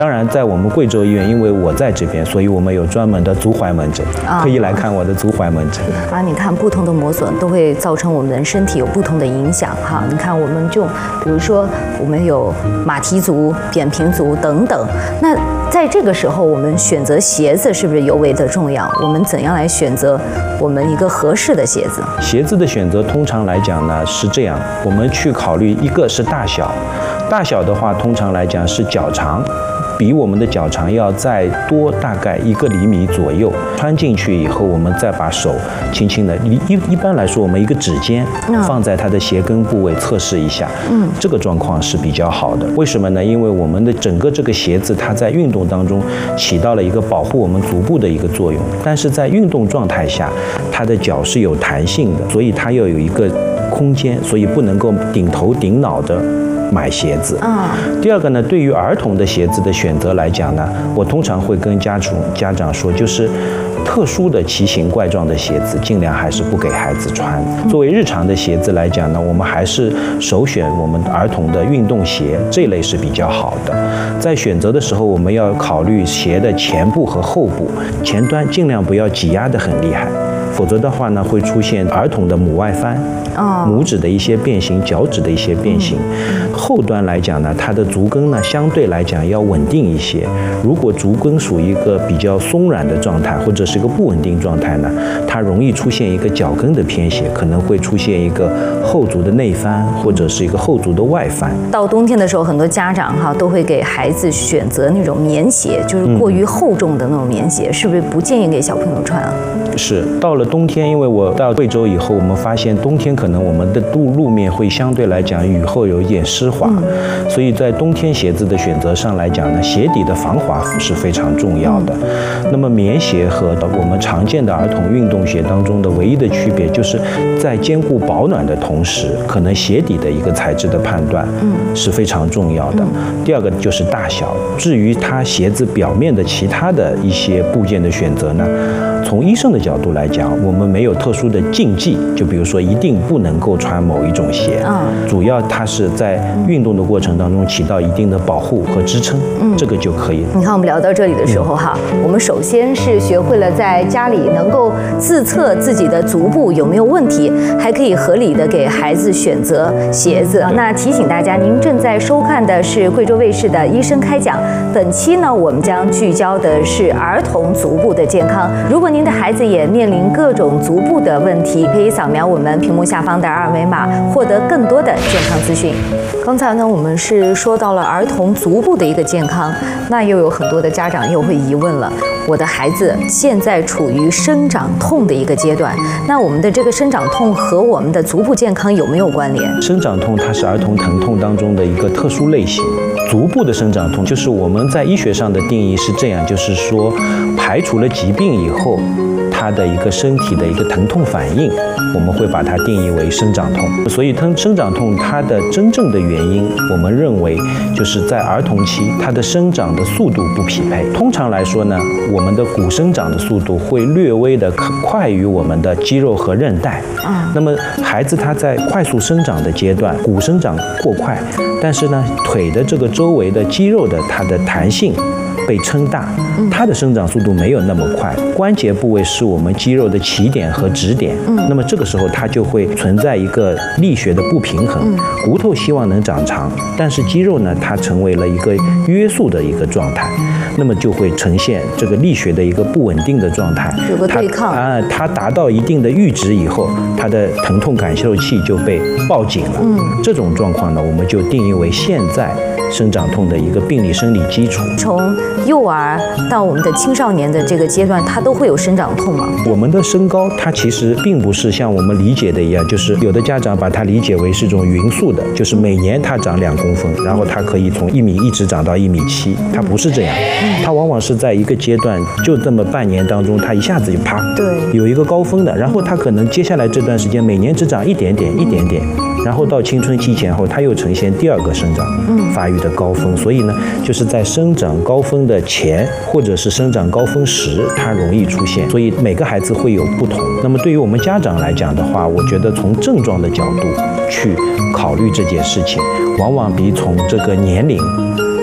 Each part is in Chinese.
当然，在我们贵州医院，因为我在这边，所以我们有专门的足踝门诊，可以来看我的足踝门诊。 你看不同的磨损都会造成我们的身体有不同的影响哈。你看我们就比如说我们有马蹄足、扁平足等等，那在这个时候我们选择鞋子是不是尤为的重要？我们怎样来选择我们一个合适的鞋子？ 鞋子的选择通常来讲呢是这样，我们去考虑一个是大小，大小的话通常来讲是脚长。比我们的脚长要再多大概1个厘米左右，穿进去以后，我们再把手轻轻的，一般来说，我们一个指尖放在它的鞋跟部位测试一下，这个状况是比较好的。为什么呢？因为我们的整个这个鞋子，它在运动当中起到了一个保护我们足部的一个作用，但是在运动状态下，它的脚是有弹性的，所以它要有一个空间，所以不能够顶头顶脑的买鞋子。第二个呢，对于儿童的鞋子的选择来讲呢，我通常会跟家长说，就是特殊的奇形怪状的鞋子，尽量还是不给孩子穿。作为日常的鞋子来讲呢，我们还是首选我们儿童的运动鞋，这类是比较好的。在选择的时候，我们要考虑鞋的前部和后部，前端尽量不要挤压得很厉害。否则的话呢，会出现儿童的拇外翻，拇指的一些变形，脚趾的一些变形。后端来讲呢，它的足跟呢相对来讲要稳定一些。如果足跟属于一个比较松软的状态，或者是一个不稳定状态呢，它容易出现一个脚跟的偏斜，可能会出现一个后足的内翻，或者是一个后足的外翻。 到冬天的时候，很多家长都会给孩子选择那种棉鞋，就是过于厚重的那种棉鞋，是不是不建议给小朋友穿啊？ 是，到了冬天，因为我到贵州以后，我们发现冬天可能我们的路面会相对来讲雨后有一点湿滑，所以在冬天鞋子的选择上来讲呢，鞋底的防滑是非常重要的。那么棉鞋和我们常见的儿童运动鞋当中的唯一的区别，就是在兼顾保暖的同时，可能鞋底的一个材质的判断是非常重要的。第二个就是大小，至于它鞋子表面的其他的一些部件的选择呢，从医生的角度来讲，我们没有特殊的禁忌，就比如说一定不能够穿某一种鞋，主要它是在运动的过程当中起到一定的保护和支撑，这个就可以了。 你看我们聊到这里的时候我们首先是学会了在家里能够自测自己的足部有没有问题，还可以合理的给孩子选择鞋子。那提醒大家，您正在收看的是贵州卫视的医生开讲，本期呢我们将聚焦的是儿童足部的健康。如果您的孩子也面临各种足部的问题，可以扫描我们屏幕下方的2维码，获得更多的健康资讯。刚才呢，我们是说到了儿童足部的一个健康，那又有很多的家长又会疑问了，我的孩子现在处于生长痛的一个阶段，那我们的这个生长痛和我们的足部健康有没有关联？ 生长痛它是儿童疼痛当中的一个特殊类型。足部的生长痛就是我们在医学上的定义是这样，就是说排除了疾病以后，它的一个身体的一个疼痛反应，我们会把它定义为生长痛。所以生长痛它的真正的原因，我们认为就是在儿童期它的生长的速度不匹配。通常来说呢，我们的骨生长的速度会略微的快于我们的肌肉和韧带。那么孩子他在快速生长的阶段，骨生长过快，但是呢腿的这个周围的肌肉的它的弹性被撑大，它的生长速度没有那么快。关节部位是我们肌肉的起点和止点，那么这个时候它就会存在一个力学的不平衡。骨头希望能长长，但是肌肉呢，它成为了一个约束的一个状态，那么就会呈现这个力学的一个不稳定的状态。 有个对抗它达到一定的阈值以后，它的疼痛感受器就被抱紧了。这种状况呢，我们就定义为现在生长痛的一个病理生理基础。 从幼儿到我们的青少年的这个阶段，它都会有生长痛吗？ 我们的身高它其实并不是像我们理解的一样，就是有的家长把它理解为是一种匀速的，就是每年它长2公分，然后它可以从1米一直长到1.7米，它不是这样，它往往是在一个阶段就这么半年当中，它一下子就啪，有一个高峰的，然后它可能接下来这段时间每年只长一点点，然后到青春期前后，它又呈现第2个生长发育的高峰，所以呢，就是在生长高峰的前或者是生长高峰时，它容易出现，所以每个孩子会有不同。那么对于我们家长来讲的话，我觉得从症状的角度去考虑这件事情，往往比从这个年龄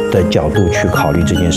的角度去考虑这件事。